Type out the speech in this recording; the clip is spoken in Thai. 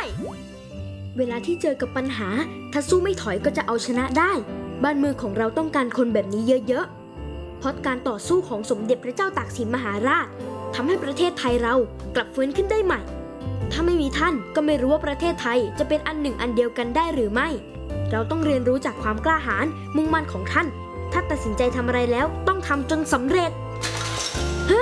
เวลาที่เจอกับปัญหาถ้าสู้ไม่ถอยก็จะเอาชนะได้บ้านเมืองของเราต้องการคนแบบนี้เยอะๆเพราะการต่อสู้ของสมเด็จพระเจ้าตากสินมหาราชทำให้ประเทศไทยเรากลับฟื้นขึ้นได้ใหม่ถ้าไม่มีท่านก็ไม่รู้ว่าประเทศไทยจะเป็นอันหนึ่งอันเดียวกันได้หรือไม่เราต้องเรียนรู้จากความกล้าหาญมุ่งมั่นของท่านถ้าตัดสินใจทำอะไรแล้วต้องทำจนสำเร็จ